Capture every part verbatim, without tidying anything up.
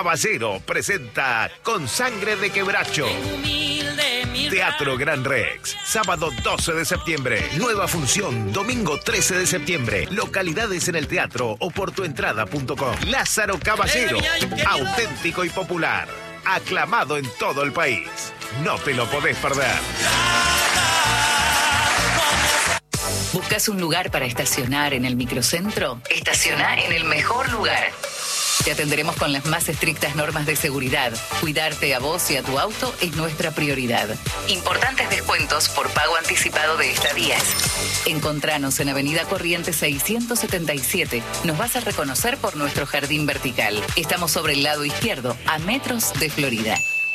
Caballero presenta Con Sangre de Quebracho. Teatro Gran Rex, sábado doce de septiembre. Nueva función, domingo trece de septiembre. Localidades en el teatro o por tuentrada punto com. Lázaro Caballero, auténtico y popular. Aclamado en todo el país. No te lo podés perder. ¿Buscas un lugar para estacionar en el microcentro? Estaciona en el mejor lugar. Te atenderemos con las más estrictas normas de seguridad. Cuidarte a vos y a tu auto es nuestra prioridad. Importantes descuentos por pago anticipado de estadías. Encontranos en Avenida Corrientes seiscientos setenta y siete. Nos vas a reconocer por nuestro jardín vertical. Estamos sobre el lado izquierdo, a metros de Florida.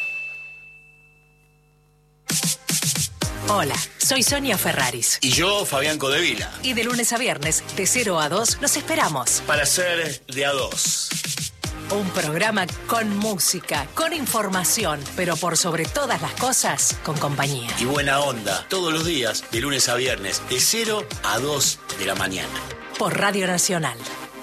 Hola, soy Sonia Ferraris. Y yo, Fabián Codevila. Y de lunes a viernes, de cero a dos, los esperamos. Para ser de a dos. Un programa con música, con información, pero por sobre todas las cosas, con compañía. Y buena onda, todos los días, de lunes a viernes, de cero a dos de la mañana. Por Radio Nacional.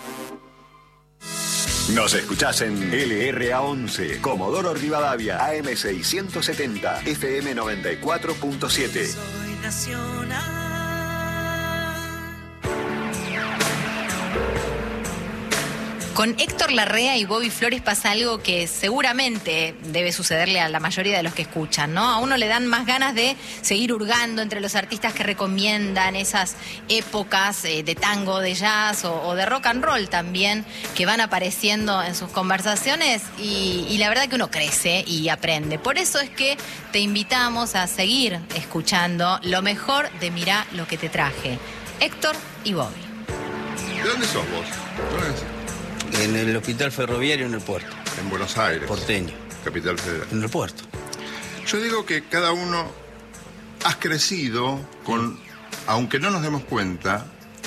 Nos escuchás en L R A once, Comodoro Rivadavia, A M seiscientos setenta, F M noventa y cuatro punto siete. Soy nacional. Con Héctor Larrea y Bobby Flores pasa algo que seguramente debe sucederle a la mayoría de los que escuchan, ¿no? A uno le dan más ganas de seguir hurgando entre los artistas que recomiendan esas épocas eh, de tango, de jazz o, o de rock and roll también, que van apareciendo en sus conversaciones y, y la verdad que uno crece y aprende. Por eso es que te invitamos a seguir escuchando lo mejor de Mirá lo que te traje. Héctor y Bobby. ¿De dónde sos vos? ¿Dónde naciste? En el hospital ferroviario en el puerto. En Buenos Aires. Porteño. Capital Federal. En el puerto. Yo digo que cada uno has crecido con, aunque no nos demos cuenta,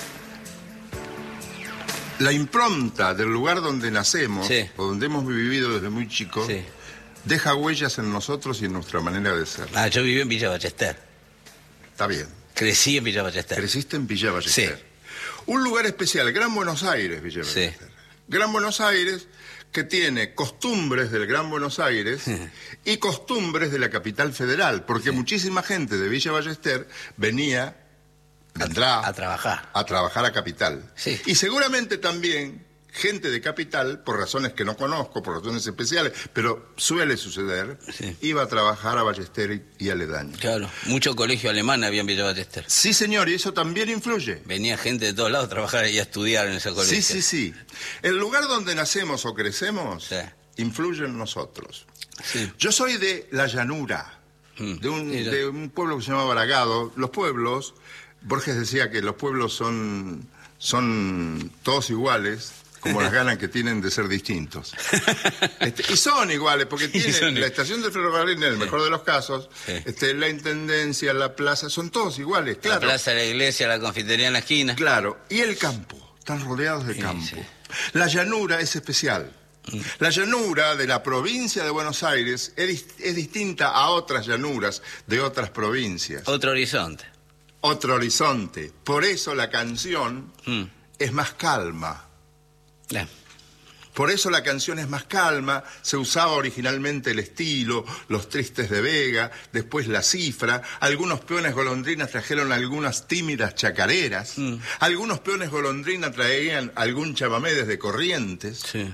la impronta del lugar donde nacemos, sí, o donde hemos vivido desde muy chicos, sí, deja huellas en nosotros y en nuestra manera de ser. Ah, yo viví en Villa Ballester. Está bien. Crecí en Villa Ballester. Creciste en Villa Ballester. Sí. Un lugar especial, Gran Buenos Aires, Villa Ballester. Sí. Gran Buenos Aires, que tiene costumbres del Gran Buenos Aires y costumbres de la capital federal, porque sí, muchísima gente de Villa Ballester venía, vendrá a, a trabajar a trabajar a capital. Sí. Y seguramente también gente de capital, por razones que no conozco, por razones especiales, pero suele suceder, sí, iba a trabajar a Ballester y aledaño. Claro, mucho colegio alemán había en Villa Ballester. Sí, señor, y eso también influye. Venía gente de todos lados a trabajar y a estudiar en ese colegio. Sí, sí, sí. El lugar donde nacemos o crecemos, sí, influye en nosotros. Sí. Yo soy de la llanura, mm. de, un, de un pueblo que se llama Bragado. Los pueblos, Borges decía que los pueblos son, son todos iguales, como las ganas que tienen de ser distintos. Este, y son iguales, porque tienen la estación del ferrocarril, en el mejor de los casos, sí, este, la intendencia, la plaza, son todos iguales, claro. La plaza, la iglesia, la confitería en la esquina. Claro, y el campo, están rodeados de sí, campo. Sí. La llanura es especial. Mm. La llanura de la provincia de Buenos Aires es, es distinta a otras llanuras de otras provincias. Otro horizonte. Otro horizonte. Por eso la canción mm. es más calma. Claro. Por eso la canción es más calma, se usaba originalmente el estilo, los tristes de Vega, después la cifra, algunos peones golondrinas trajeron algunas tímidas chacareras, mm. algunos peones golondrinas traían algún chamamé desde Corrientes, sí,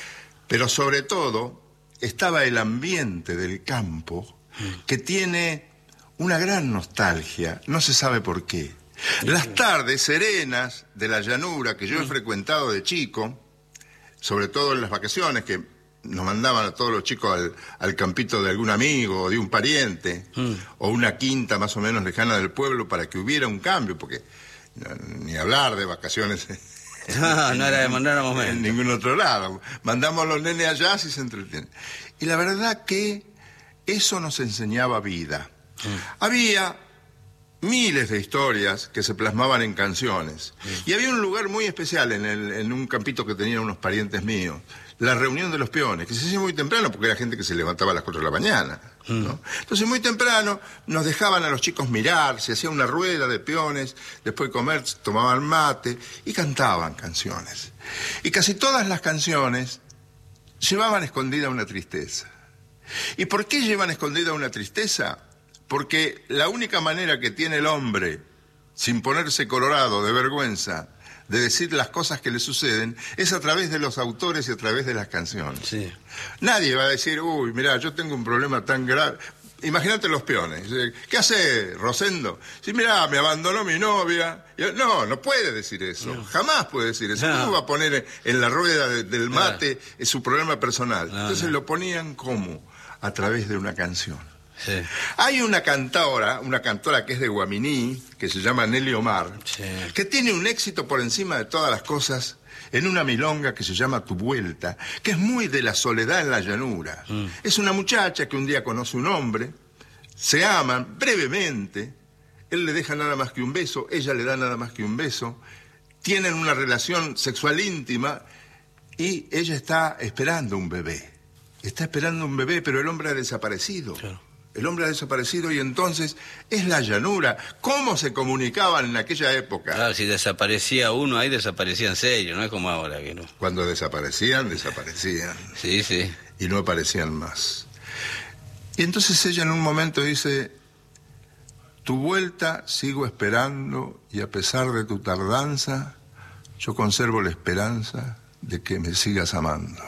pero sobre todo estaba el ambiente del campo, mm. que tiene una gran nostalgia, no se sabe por qué. Las tardes serenas de la llanura que yo he frecuentado de chico, sobre todo en las vacaciones, que nos mandaban a todos los chicos al, al campito de algún amigo o de un pariente, mm. o una quinta más o menos lejana del pueblo para que hubiera un cambio, porque no, ni hablar de vacaciones. No, no era de mandáramos en ningún otro lado. Mandamos a los nenes allá si se entretienen. Y la verdad que eso nos enseñaba vida. Mm. Había miles de historias que se plasmaban en canciones. Mm. Y había un lugar muy especial en, el, en un campito que tenían unos parientes míos, la reunión de los peones, que se hacía muy temprano porque era gente que se levantaba a las cuatro de la mañana, ¿no? Mm. Entonces muy temprano nos dejaban a los chicos mirar, se hacía una rueda de peones, después de comer tomaban mate y cantaban canciones. Y casi todas las canciones llevaban escondida una tristeza. ¿Y por qué llevan escondida una tristeza? Porque la única manera que tiene el hombre, sin ponerse colorado de vergüenza, de decir las cosas que le suceden, es a través de los autores y a través de las canciones. Sí. Nadie va a decir, uy, mirá, yo tengo un problema tan grave. Imagínate los peones. ¿Qué hace Rosendo? Sí, mirá, me abandonó mi novia. No, no puede decir eso. No. Jamás puede decir eso. No. ¿Cómo va a poner en la rueda de, del mate no. su problema personal? No, Entonces no. lo ponían ¿cómo? A través de una canción. Sí. Hay una cantora, una cantora que es de Guaminí, que se llama Nelly Omar, sí. que tiene un éxito por encima de todas las cosas en una milonga que se llama Tu Vuelta, que es muy de la soledad en la llanura. Mm. Es una muchacha que un día conoce un hombre, se aman brevemente, él le deja nada más que un beso, ella le da nada más que un beso, tienen una relación sexual íntima y ella está esperando un bebé. Está esperando un bebé, pero el hombre ha desaparecido. Claro. El hombre ha desaparecido y entonces es la llanura. ¿Cómo se comunicaban en aquella época? Claro, si desaparecía uno, ahí desaparecían serio, no es como ahora que no. Cuando desaparecían, desaparecían. Sí, sí. Y no aparecían más. Y entonces ella en un momento dice, tu vuelta sigo esperando y a pesar de tu tardanza, yo conservo la esperanza de que me sigas amando.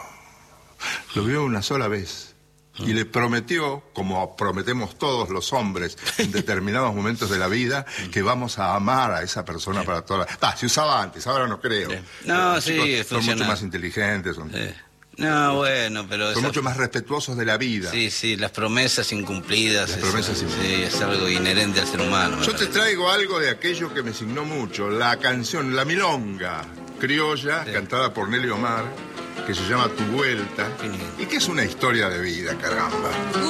Lo vio una sola vez. Y le prometió, como prometemos todos los hombres en determinados momentos de la vida, que vamos a amar a esa persona sí. para toda la... Ah, se usaba antes, ahora no creo. Sí. No, los sí, son mucho más inteligentes. Son, sí. No, bueno, pero... Son esa... mucho más respetuosos de la vida. Sí, sí, las promesas incumplidas. Las promesas es, incumplidas. Sí, es algo inherente al ser humano. Yo te traigo algo de aquello que me signó mucho, la canción, la milonga criolla, sí. cantada por Nelly Omar, que se llama Tu Vuelta, y que es una historia de vida, caramba.